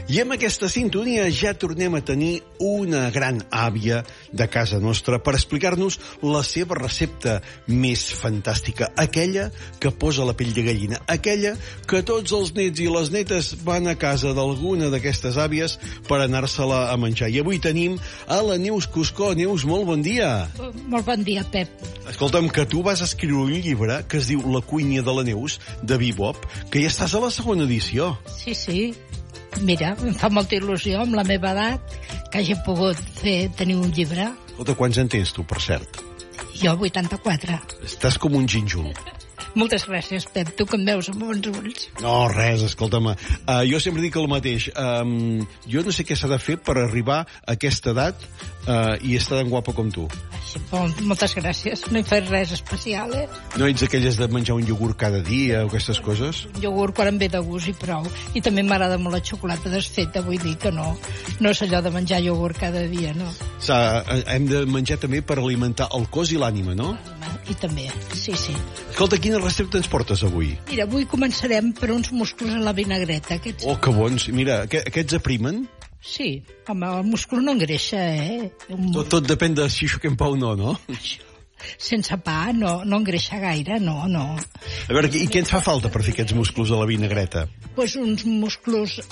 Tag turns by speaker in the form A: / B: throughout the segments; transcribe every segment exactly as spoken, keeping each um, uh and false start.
A: I amb aquesta sintonia ja tornem a tenir una gran àvia de casa nostra per explicar-nos la seva recepta més fantàstica, aquella que posa la pell de gallina, aquella que tots els nets i les netes van a casa d'alguna d'aquestes àvies per anar-se-la a menjar. I avui tenim a la Neus Cuscó. Neus, molt bon dia.
B: Molt bon dia, Pep.
A: Escolta'm, que tu vas escriure un llibre que es diu La cuina de la Neus, de Bebop, que ja estàs a la segona edició.
B: Sí, sí. Mira, em fa molta il·lusió amb la meva edat que hagi pogut fer, tenir un llibre.
A: Escolta, quants en tens tu, per cert?
B: Jo, vuitanta-quatre.
A: Estàs com un gínjol.
B: Moltes gràcies, Pep. Tu que em veus amb bons ulls.
A: No, res, escolta'm. Uh, jo sempre dic el mateix. Um, jo no sé què s'ha de fer per arribar a aquesta edat uh, i estar tan guapa com tu.
B: Així, bon, moltes gràcies. No he fet res especial, eh?
A: No ets aquelles de menjar un iogurt cada dia o aquestes coses?
B: Un iogurt quan em ve de gust i prou. I també m'agrada molt la xocolata desfeta, vull dir que no. No és allò de menjar iogurt cada dia, no.
A: Sa, hem de menjar també per alimentar el cos i l'ànima, no?
B: I també, sí, sí.
A: Escolta, quina recepta ens portes avui?
B: Mira, avui començarem per uns musclos a la vinagreta. Aquests...
A: Oh, que bons. Mira, aqu aquests aprimen?
B: Sí, home, el múscul no engreixa, eh? Un...
A: Tot, tot depèn de si xuquem pa o no, no?
B: Sense pa no, no engreixa gaire, no, no.
A: A veure, i què ens fa falta per fer aquests musclos a la vinagreta?
B: Doncs pues uns musclos...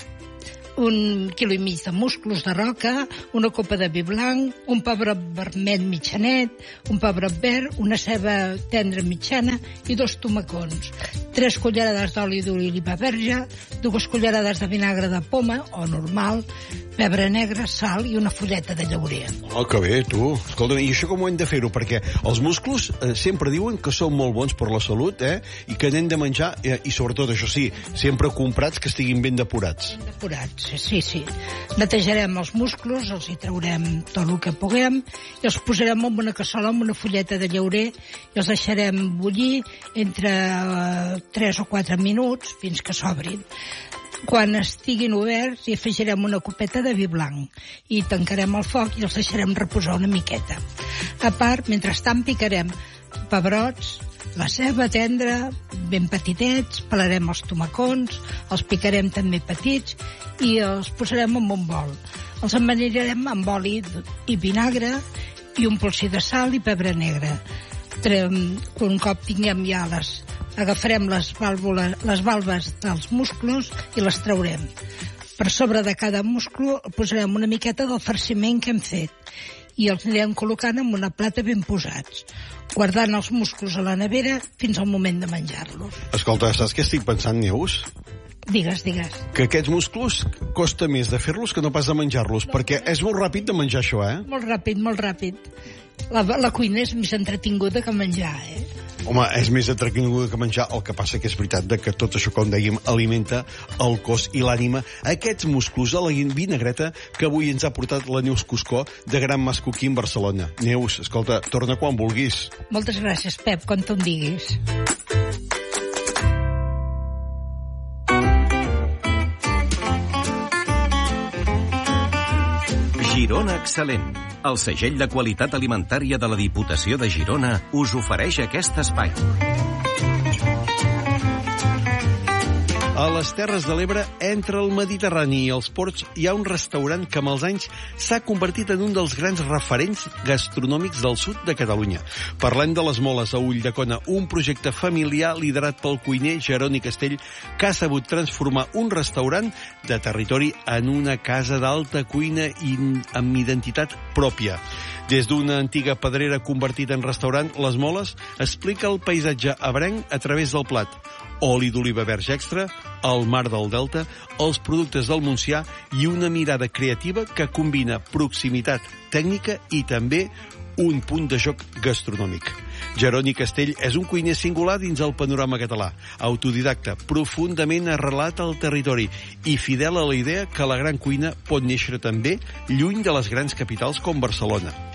B: un quilo i mig de musclos de roca, una copa de vi blanc, un pebrot vermell mitjanet, un pebrot verd, una ceba tendra mitjana i dos tomacons, tres cullerades d'oli d'oliva verge, dues cullerades de vinagre de poma, o normal, pebre negre, sal i una fulleta de llaurer.
A: Oh, que bé, tu. Escolta, i això com ho hem de fer-ho? Perquè els musclos eh, sempre diuen que són molt bons per la salut, eh? I que n'hem de menjar, eh, i sobretot, això sí, sempre comprats que estiguin ben depurats.
B: Ben depurats. Sí, sí. Netejarem els musclos, els hi traurem tot el que puguem i els posarem en una cassola amb una fulleta de llaurer i els deixarem bullir entre tres o quatre minuts fins que s'obrin. Quan estiguin oberts hi afegirem una copeta de vi blanc i tancarem el foc i els deixarem reposar una miqueta. A part, mentrestant picarem pebrots, la ceba tendra, ben petitets, pelarem els tomacons, els picarem també petits i els posarem en un bol. Els amanirem amb oli i vinagre i un polsi de sal i pebre negre. Un cop tinguem ja les... agafarem les, vàlvules, les valves dels musclos i les traurem. Per sobre de cada musclo posarem una miqueta del farciment que hem fet i els anirem col·locant en una plata ben posats, guardant els musclos a la nevera fins al moment de menjar-los.
A: Escolta, saps què estic pensant, Neus?
B: Digues, digues.
A: Que aquests musclos costa més de fer-los que no pas de menjar-los, no, perquè és molt ràpid de menjar això, eh?
B: Molt ràpid, molt ràpid. La, la cuina és més entretinguda que menjar, eh?
A: Home, és més entretinguda que menjar, el que passa que és veritat de que tot això, com dèiem, alimenta el cos i l'ànima. Aquests musclos a la vinagreta que avui ens ha portat la Neus Cuscó de Gran Mas Coquí en Barcelona. Neus, escolta, torna quan vulguis.
B: Moltes gràcies, Pep, quan tu em diguis.
C: Girona Excel·lent. El segell de qualitat alimentària de la Diputació de Girona us ofereix aquest espai.
A: A les Terres de l'Ebre, entre el Mediterrani i els ports, hi ha un restaurant que amb els anys s'ha convertit en un dels grans referents gastronòmics del sud de Catalunya. Parlem de les Moles a Ulldecona, un projecte familiar liderat pel cuiner Jeroni Castell que ha sabut transformar un restaurant de territori en una casa d'alta cuina i amb identitat pròpia. Des d'una antiga pedrera convertida en restaurant, Les Moles explica el paisatge ebrenc a través del plat. Oli d'oliva verge extra, el mar del Delta, els productes del Montsià i una mirada creativa que combina proximitat tècnica i també un punt de joc gastronòmic. Jeroni Castell és un cuiner singular dins el panorama català, autodidacta, profundament arrelat al territori i fidel a la idea que la gran cuina pot néixer també lluny de les grans capitals com Barcelona.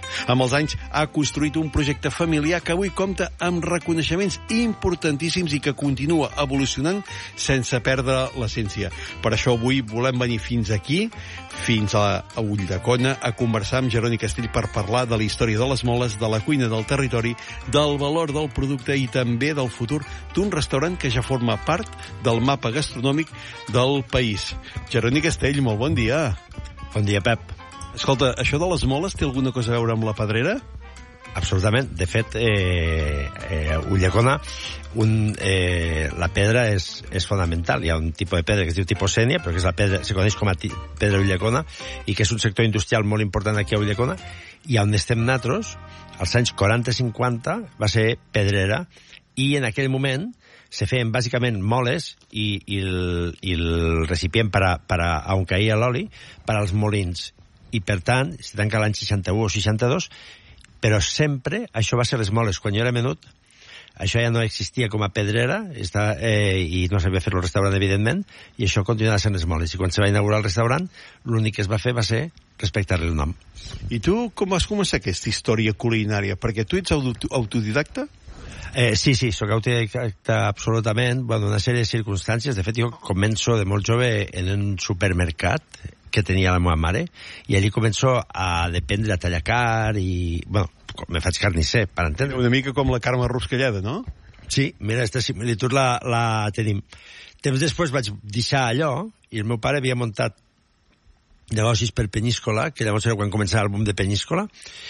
A: Amb els anys ha construït un projecte familiar que avui compta amb reconeixements importantíssims i que continua evolucionant sense perdre l'essència. Per això avui volem venir fins aquí, fins a Ulldecona, a conversar amb Jeroni Castell per parlar de la història de les moles, de la cuina del territori, del valor del producte i també del futur d'un restaurant que ja forma part del mapa gastronòmic del país. Jeroni Castell, molt bon dia.
D: Bon dia, Pep.
A: Escolta, això de les moles té alguna cosa a veure amb la pedrera?
D: Absolutament. De fet, eh, eh, Ulldecona, un, eh, la pedra és, és fonamental. Hi ha un tipus de pedra que es diu tipus sènia, però que és la pedra, se coneix com a pedra Ulldecona, i que és un sector industrial molt important aquí a Ulldecona, i on estem nosaltres, als anys quaranta cinquanta, va ser pedrera, i en aquell moment se feien bàsicament moles i, i, el, i el recipient per a, per a, on caïa l'oli per als molins. I, per tant, si tanca l'any seixanta-u o seixanta-dos, però sempre això va ser les moles. Quan jo era menut, això ja no existia com a pedrera, està, eh, i no sabia fer el restaurant, evidentment, i això continuava sent les moles. I quan se va inaugurar el restaurant, l'únic que es va fer va ser respectar-li el nom.
A: I tu com vas començar aquesta història culinària? Perquè tu ets autodidacta?
D: Eh, sí, sí, sóc autodidacta absolutament, bueno, una sèrie de circumstàncies. De fet, jo començo de molt jove en un supermercat que tenia la meva mare, i allí començo a dependre a tallar car i, bueno, me faig carnisser, per entendre.
A: Una mica com la Carme Ruscalleda, no?
D: Sí, mira, aquesta similitud la, la tenim. Temps després vaig deixar allò, i el meu pare havia muntat negocis per Penyíscola, que llavors era quan començava l'àlbum de Penyíscola,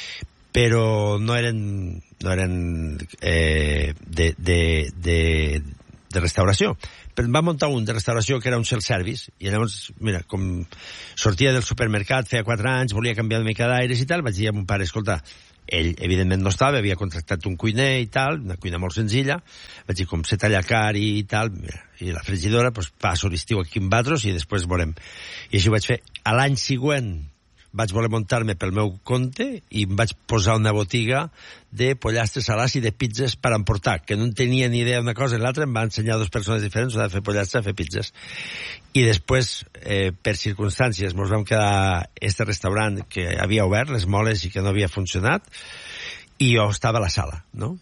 D: però no eren, no eren eh, de, de, de, de restauració. Però va muntar un de restauració que era un self-service, i llavors, mira, com sortia del supermercat, feia quatre anys, volia canviar una mica d'aires i tal, vaig dir a mon pare, escolta, ell evidentment no estava, havia contractat un cuiner i tal, una cuina molt senzilla, vaig dir, com se talla car i tal, mira, i la fregidora, doncs passo l'estiu aquí en Batros i després veurem. I així ho vaig fer. A l'any següent vaig voler muntar-me pel meu compte i em vaig posar una botiga de pollastres salats i de pizzas per emportar, que no en tenia ni idea d'una cosa ni l'altra, em va ensenyar dues persones diferents, una de fer pollastres, a fer pizzas. I després, eh, per circumstàncies, ens vam quedar este restaurant que havia obert, les moles, i que no havia funcionat, i jo estava a la sala, no?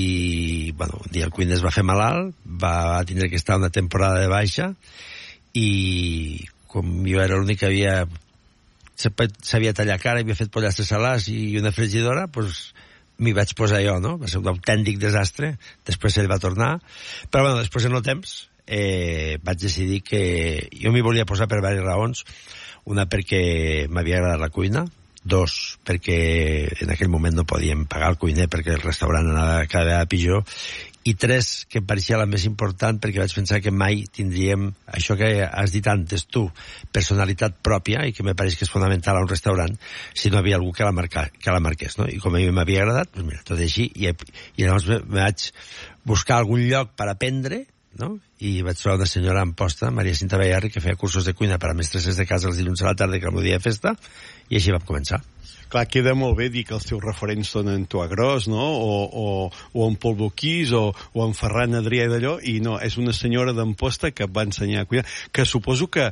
D: I, bueno, un dia el cuiner es va fer malalt, va tindre que estar una temporada de baixa, i com jo era l'únic que havia sabia tallar cara, havia fet pollastres salats i una fregidora, doncs m'hi vaig posar jo, no? Va ser un autèntic desastre. Després ell va tornar. Però, bueno, després en el temps eh, vaig decidir que jo m'hi volia posar per diverses raons. Una, perquè m'havia agradat la cuina. Dos, perquè en aquell moment no podíem pagar el cuiner perquè el restaurant anava cada vegada pitjor. I tres, que em pareixia la més important, perquè vaig pensar que mai tindríem això que has dit antes tu, personalitat pròpia, i que me pareix que és fonamental a un restaurant, si no havia algú que la, marca, que la marqués, no? I com a mi m'havia agradat, doncs mira, tot així, i, i llavors me, me vaig buscar algun lloc per aprendre, no? I vaig trobar una senyora en posta, Maria Cinta Bayarri, que feia cursos de cuina per a mestresses de casa els dilluns a la tarda, que era el dia de festa, i així vam començar.
A: Clar, queda molt bé dir que els teus referents són en Toa Gros, no? O, o, o en Pol Boquís, o, o en Ferran Adrià i d'allò, i no, és una senyora d'Amposta que et va ensenyar a cuidar, que suposo que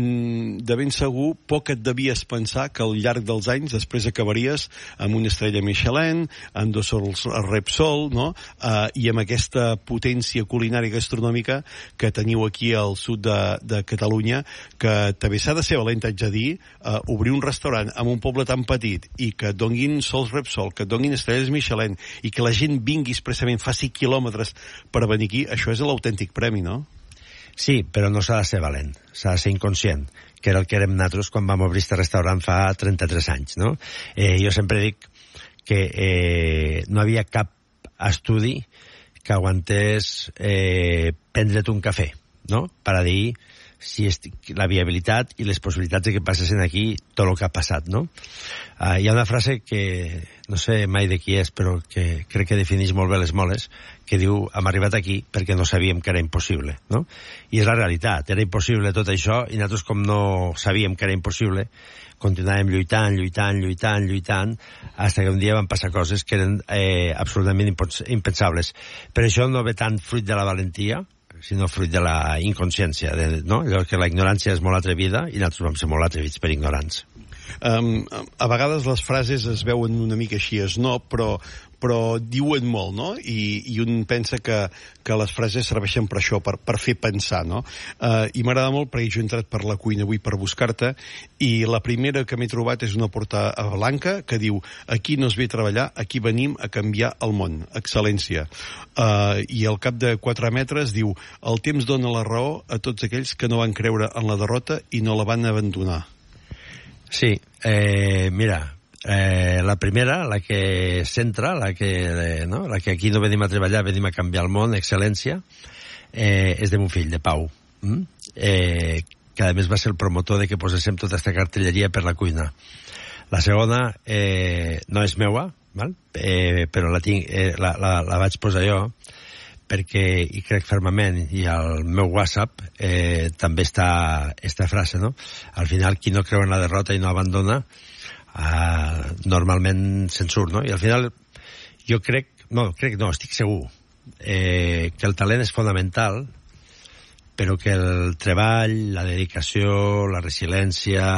A: mm, de ben segur poc et devies pensar que al llarg dels anys després acabaries amb una estrella Michelin, amb dos sols Repsol, no? Uh, i amb aquesta potència culinària gastronòmica que teniu aquí al sud de, de Catalunya, que també s'ha de ser valent, haig de dir, uh, obrir un restaurant en un poble tan petit i que et donguin sols Repsol, que et donguin estrelles Michelin, i que la gent vingui expressament, faci quilòmetres per venir aquí, això és l'autèntic premi, no?
D: Sí, però no s'ha de ser valent, s'ha de ser inconscient, que era el que érem nosaltres quan vam obrir este restaurant fa trenta-tres anys, no? Eh, jo sempre dic que eh, no havia cap estudi que aguantés eh, prendre't un cafè, no? Per a dir si estic, la viabilitat i les possibilitats de que passessin aquí tot el que ha passat, no? Uh, hi ha una frase que no sé mai de qui és, però que crec que defineix molt bé les moles, que diu, hem arribat aquí perquè no sabíem que era impossible, no? I és la realitat, era impossible tot això, i nosaltres, com no sabíem que era impossible, continuàvem lluitant, lluitant, lluitant, lluitant, fins que un dia van passar coses que eren eh, absolutament impensables. Per això no ve tant fruit de la valentia, sinó fruit de la inconsciència, de, no? Allò que la ignorància és molt atrevida i nosaltres vam ser molt atrevits per ignorants.
A: Um, a vegades les frases es veuen una mica així, es no, però, però diuen molt, no? I, i un pensa que, que les frases serveixen per això, per, per fer pensar, no? Uh, I m'agrada molt perquè jo he entrat per la cuina avui per buscar-te i la primera que m'he trobat és una porta blanca que diu aquí no es ve a treballar, aquí venim a canviar el món, excel·lència. Uh, I al cap de quatre metres diu el temps dona la raó a tots aquells que no van creure en la derrota i no la van abandonar.
D: Sí, eh, mira, eh, la primera, la que centra, la que, eh, no? la que aquí no venim a treballar, venim a canviar el món, excel·lència, eh, és de mon fill, de Pau, mm? eh, que a més va ser el promotor de que poséssim tota aquesta cartelleria per la cuina. La segona eh, no és meua, val? Eh, però la, tinc, eh, la, la, la vaig posar jo, perquè hi crec fermament, i al meu WhatsApp eh, també està aquesta frase, no? Al final, qui no creu en la derrota i no abandona, eh, normalment se'n surt, no? I al final, jo crec, no, crec no, estic segur, eh, que el talent és fonamental, però que el treball, la dedicació, la resiliència,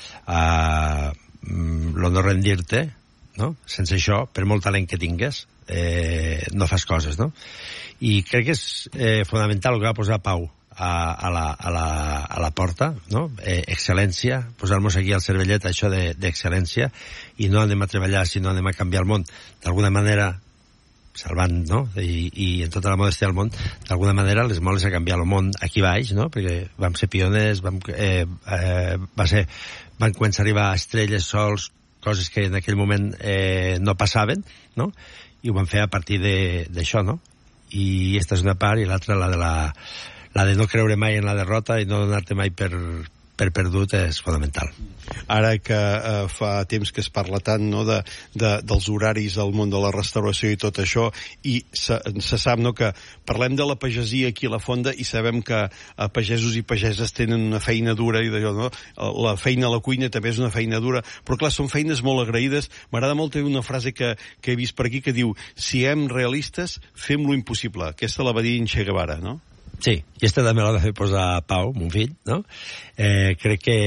D: eh, lo no rendir-te, no? Sense això, per molt talent que tingues, eh, no fas coses, no? I crec que és eh, fonamental el que va posar Pau a, a, la, a, la, a la porta, no? Eh, excel·lència, posar-nos aquí al cervellet això d'excel·lència, i no anem a treballar, sinó anem a canviar el món d'alguna manera, salvant, no? I, i en tota la modestia del món, d'alguna manera les moles a canviar el món aquí baix, no? Perquè vam ser pioners, vam, eh, eh, va ser, van començar a arribar estrelles, sols, coses que en aquell moment eh, no passaven, no? I ho van fer a partir d'això, no? I aquesta és una part, i l'altra la de la, la de no creure mai en la derrota i no donar-te mai per, per perdut és fonamental.
A: Ara que eh, fa temps que es parla tant, no, de, de, dels horaris al món de la restauració i tot això, i se, se sap, no, que parlem de la pagesia aquí a la Fonda i sabem que eh, pagesos i pageses tenen una feina dura i d'allò, no? La feina a la cuina també és una feina dura, però clar, són feines molt agraïdes. M'agrada molt una frase que, que he vist per aquí que diu siguem realistes, fem lo impossible. Aquesta la va dir en Che Guevara, no?
D: Sí, i aquesta també l'ha de fer posar Pau, mon fill, no? Eh, crec que,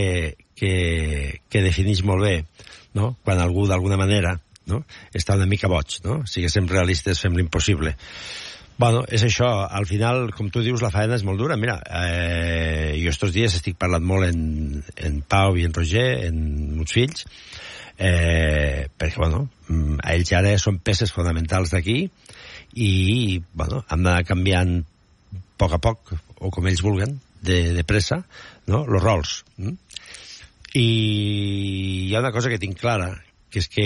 D: que, que defineix molt bé, no? Quan algú d'alguna manera, no? Està una mica boig, no? Siguéssim realistes, fem l'impossible. Bueno, és això, al final, com tu dius, la faena és molt dura. Mira, eh, jo estos dies estic parlant molt en, en Pau i en Roger, en meus fills, eh, perquè, bueno, a ells ara són peces fonamentals d'aquí i, bueno, hem d'anar canviant a poc a poc, o com ells vulguen, de, de pressa, no? Los rols. Mm? I hi ha una cosa que tinc clara, que és que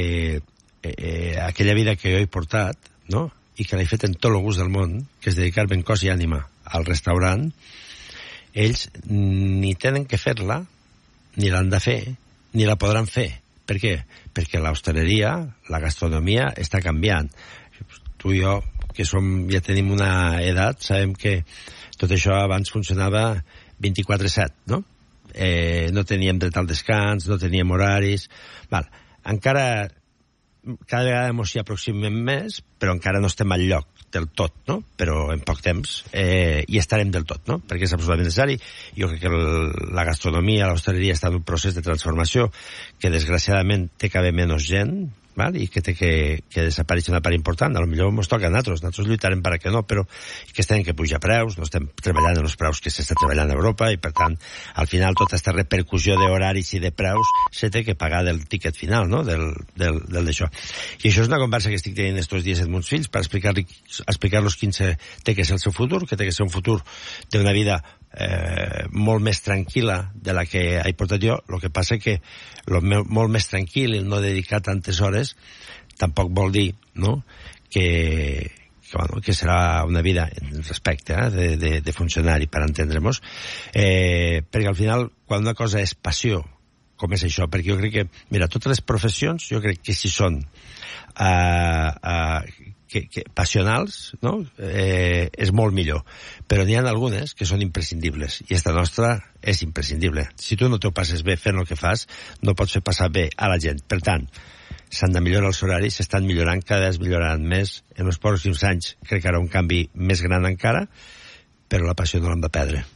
D: eh, aquella vida que jo he portat, no? I que l'he fet en tot el gust del món, que és dedicar-me en cos i ànima al restaurant, ells ni tenen que fer-la, ni l'han de fer, ni la podran fer. Per què? Perquè l'hostaleria, la gastronomia, està canviant. Tu i jo, que som, ja tenim una edat, sabem que tot això abans funcionava vint-i-quatre set, no? Eh, no teníem dret al descans, no teníem horaris. Val. Encara, cada vegada ens hi aproximem més, però encara no estem al lloc del tot, no? Però en poc temps eh, hi estarem del tot, no? Perquè és absolutament necessari. Jo crec que el, la gastronomia, l'hostaleria està en un procés de transformació que desgraciadament té cada vegada menys gent, val? I que té que, que desapareix una part important. A lo millor ens toca a nosaltres, nosaltres lluitarem per a que no, però que estem que pujar preus, no estem treballant en els preus que s'està treballant a Europa, i per tant, al final, tota aquesta repercussió d'horaris i de preus se té que pagar del tiquet final, no? Del, del, del d'això. I això és una conversa que estic tenint estos dies amb meus fills per explicar-los explicar quin té que ser el seu futur, que té que ser un futur d'una vida eh, molt més tranquil·la de la que he portat jo. El que passa que lo meu, molt més tranquil i no dedicar tantes hores tampoc vol dir, no?, que, que, bueno, que serà una vida en respecte eh, de, de, de funcionari, per entendre-nos, eh, perquè al final, quan una cosa és passió, com és això, perquè jo crec que, mira, totes les professions, jo crec que si són uh, uh, que, que passionals, no?, eh, és molt millor. Però n'hi ha algunes que són imprescindibles, i esta nostra és imprescindible. Si tu no t'ho passes bé fent el que fas, no pots fer passar bé a la gent. Per tant, s'han de millorar els horaris, s'estan millorant, cada vegada es milloraran més. En els pròxims anys crec que hi haurà un canvi més gran encara, però la passió no l'hem de perdre.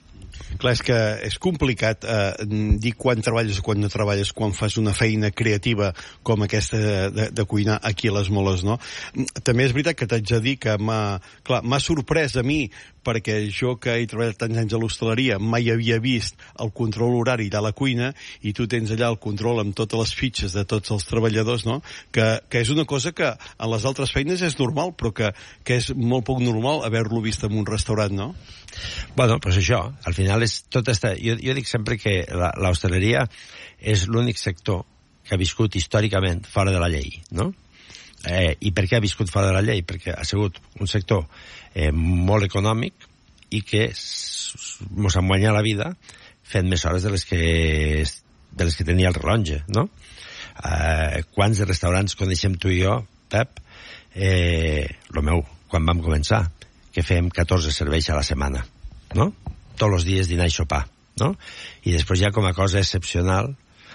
A: Clar, és que és complicat eh, dir quan treballes o quan no treballes, quan fas una feina creativa com aquesta de, de cuinar aquí a les Moles, no? També és veritat que t'haig de dir que m'ha, clar, m'ha sorprès a mi, perquè jo que he treballat tants anys a l'hostaleria mai havia vist el control horari de la cuina, i tu tens allà el control amb totes les fitxes de tots els treballadors, no? Que, que és una cosa que en les altres feines és normal, però que, que és molt poc normal haver-lo vist en un restaurant, no?
D: Bueno, pues això, al final és tot esta... Jo, jo dic sempre que l'hostaleria és l'únic sector que ha viscut històricament fora de la llei, no? Eh, I per què ha viscut fora de la llei? Perquè ha sigut un sector eh, molt econòmic i que mos han guanyat la vida fent més hores de les que, de les que tenia el rellotge, no? Eh, quants de restaurants coneixem tu i jo, Pep, eh, lo meu, quan vam començar, que fem catorze serveis a la setmana, no? Tots els dies dinar i sopar, no? I després ja com a cosa excepcional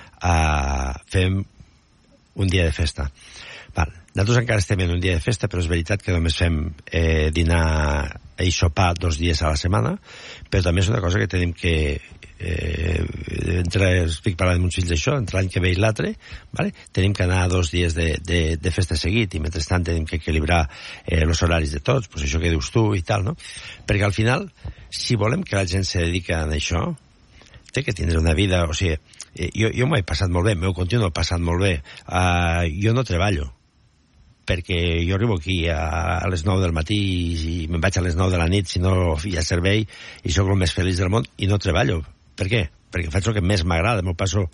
D: eh, fem un dia de festa. Val. Nosaltres encara estem en un dia de festa, però és veritat que només fem eh, dinar i sopar dos dies a la setmana, però també és una cosa que tenim que eh, entre, estic parlant amb uns fills d'això, entre l'any que ve i l'altre, vale? Tenim que anar dos dies de, de, de festa seguit, i mentrestant tenim que equilibrar eh, els horaris de tots, pues això que dius tu i tal, no? Perquè al final, si volem que la gent se dedica a això, té que tindre una vida, o sigui, eh, jo, jo m'ho he passat molt bé, m'ho continuo passant molt bé, uh, jo no treballo, perquè jo arribo aquí a, a les nou del matí i me'n vaig a les nou de la nit si no hi ha servei, i sóc el més feliç del món i no treballo. Per què? Perquè faig el que més m'agrada, m'ho passo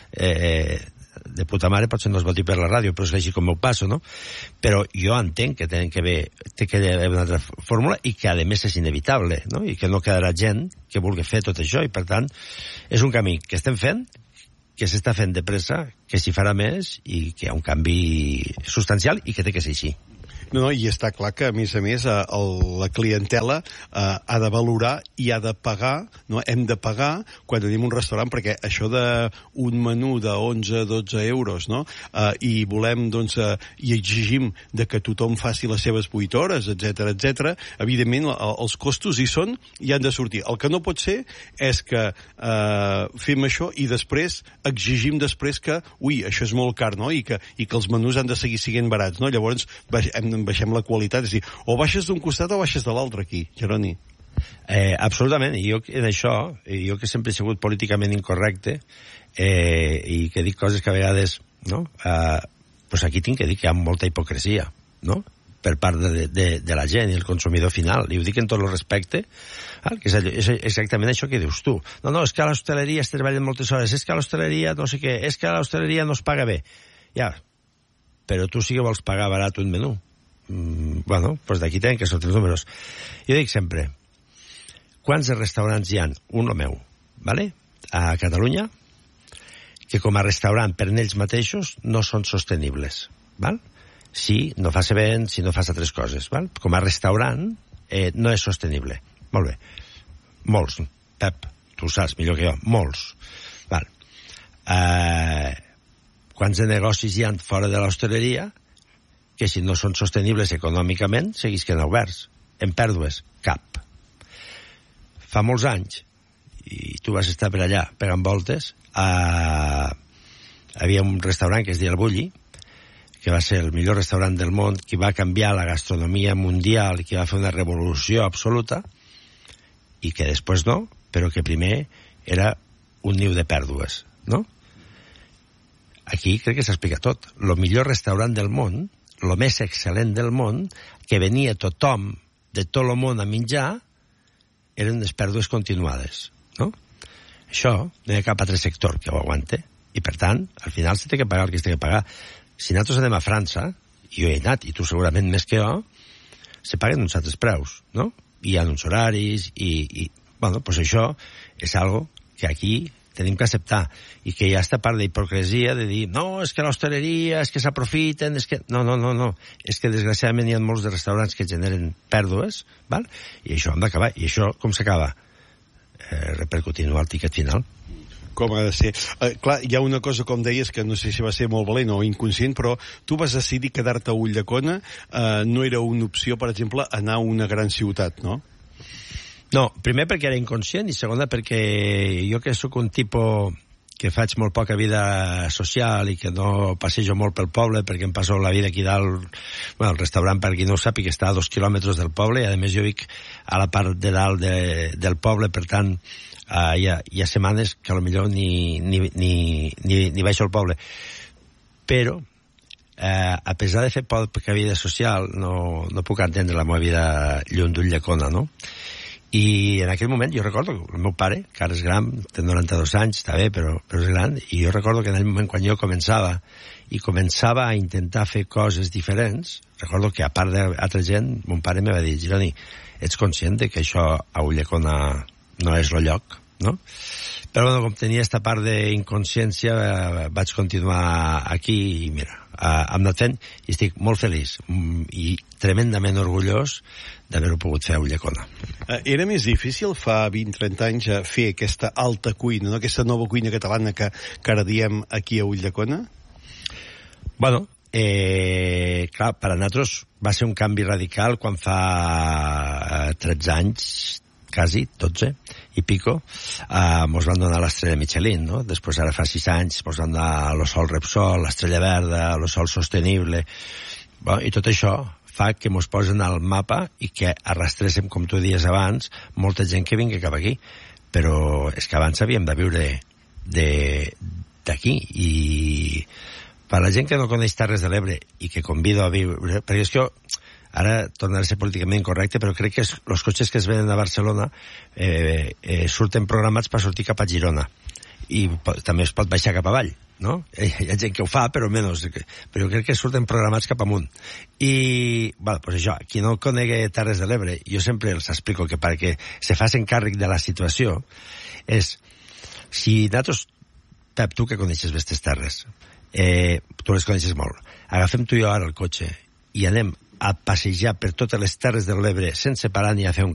D: eh, de puta mare, potser no es vol dir per la ràdio, però és així com m'ho passo, no? Però jo entenc que tenen que haver, té que haver una altra fórmula i que a més és inevitable, no? I que no quedarà gent que vulgui fer tot això, i per tant és un camí que estem fent, que s'està fent de pressa, que s'hi farà més i que hi ha un canvi substancial i que té que ser així.
A: No, no, i està clar que, a més a més, el, la clientela eh, ha de valorar i ha de pagar, no? Hem de pagar quan tenim un restaurant, perquè això d'un menú de onze a dotze euros, no? Eh, I volem, doncs, eh, i exigim de que tothom faci les seves vuit hores, etcètera, etcètera, evidentment els costos hi són i han de sortir. El que no pot ser és que eh, fem això i després exigim després que, ui, això és molt car, no? I que, i que els menús han de seguir sent barats, no? Llavors, hem baixem la qualitat, és a dir, o baixes d'un costat o baixes de l'altre aquí, Jeroni.
D: Eh, absolutament, i jo en això, jo que sempre he sigut políticament incorrecte, eh, i que dic coses que a vegades, no? Eh, pues aquí tinc que dir que hi ha molta hipocresia, no? Per part de, de, de la gent i el consumidor final, i ho dic en tot el respecte, eh, que és, allò, és exactament això que dius tu. No, no, és que a l'hostaleria es treballen moltes hores, és que a l'hostaleria no sé què, és que a l'hostaleria no es paga bé. Ja, però tu sí que vols pagar barat un menú. Mm, bueno, pues d'aquí tenen que sortir els números. Jo dic sempre, quants de restaurants hi ha, un o meu, vale? A Catalunya, que com a restaurant per ells mateixos no són sostenibles, val? Si no fas events, si no fas altres coses, val? Com a restaurant eh, no és sostenible. Molt bé. Molts, Pep, tu saps millor que jo, molts. Val. Eh, quants de negocis hi ha fora de l'hostaleria que si no són sostenibles econòmicament seguisquen oberts, en pèrdues? Cap. Fa molts anys, i tu vas estar per allà pegant voltes, eh, havia un restaurant que es deia El Bulli, que va ser el millor restaurant del món, que va canviar la gastronomia mundial, que va fer una revolució absoluta, i que després no, però que primer era un niu de pèrdues, no? Aquí crec que s'explica tot. El millor restaurant del món, el més excel·lent del món, que venia tothom de tot el món a menjar, eren les pèrdues continuades, no? Això no hi ha cap altre sector que ho aguante, i per tant, al final s'ha de pagar el que s'ha de pagar. Si nosaltres anem a França, i jo he anat, i tu segurament més que jo, se paguen uns altres preus, no? Hi ha uns horaris, i, i bueno, pues això és algo que aquí tenim que acceptar, i que hi ha esta part d'hipocresia de dir, no, és que l'hostaleria, és que s'aprofiten, és que... No, no, no, no. És que desgraciadament hi ha molts de restaurants que generen pèrdues, val? I això hem d'acabar. I això com s'acaba? Eh, repercutint al tiquet final.
A: Com ha de ser. Eh, clar, hi ha una cosa, com deies, que no sé si va ser molt valent o inconscient, però tu vas decidir quedar-te a Ulldecona, eh, no era una opció, per exemple, anar a una gran ciutat, no?
D: No, primer perquè era inconscient i segona perquè jo que sóc un tipus que faig molt poca vida social i que no passejo molt pel poble perquè em passo la vida aquí dalt. Bueno, el restaurant, per qui no ho sàpiga, està a dos quilòmetres del poble i a més jo vic a la part de dalt de, del poble, per tant uh, hi, ha, hi ha setmanes que potser ni, ni, ni, ni, ni baixo al poble. Però eh, a pesar de fer poca vida social no, no puc entendre la meva vida lluny d'Ulldecona, no? I en aquell moment jo recordo que el meu pare, que ara és gran, té noranta-dos anys, està bé, però, però és gran, i jo recordo que en el moment quan jo començava i començava a intentar fer coses diferents, recordo que a part d'altra gent, mon pare me va dir, Gironi, ets conscient que això a Ulldecona no és el lloc, no? Però bueno, com tenia aquesta part d'inconsciència, eh, vaig continuar aquí i mira, eh, em noten i estic molt feliç i tremendament orgullós d'haver-ho pogut fer a Ulldecona.
A: Era més difícil fa vint a trenta anys fer aquesta alta cuina, no? Aquesta nova cuina catalana que, que ara diem aquí a Ulldecona?
D: Bueno, eh, clar, per a nosaltres va ser un canvi radical quan fa eh, tretze anys, quasi, dotze i pico, eh, mos van donar l'estrella Michelin, no? Després, ara fa sis anys, mos van donar el Sol Repsol, l'estrella verda, el Sol Sostenible, bueno, i tot això fa que mos posen al mapa i que arrastréssim, com tu dies abans, molta gent que vingui cap aquí. Però és que abans havíem de viure d'aquí. I per la gent que no coneix Terres de l'Ebre i que convido a viure... Perquè és que jo, ara tornaré a ser políticament incorrecte, però crec que els cotxes que es venen a Barcelona eh, eh, surten programats per sortir cap a Girona. I pot, també es pot baixar cap avall, no? Hi ha gent que ho fa, però menys. Però jo crec que surten programats cap amunt. I, bueno, pues això, qui no conegui Terres de l'Ebre, jo sempre els explico que perquè se facin càrrec de la situació és, si nosaltres, Pep, tu que coneixes aquestes terres, eh, tu les coneixes molt, agafem tu i jo ara el cotxe i anem a passejar per totes les Terres de l'Ebre sense parar ni a fer un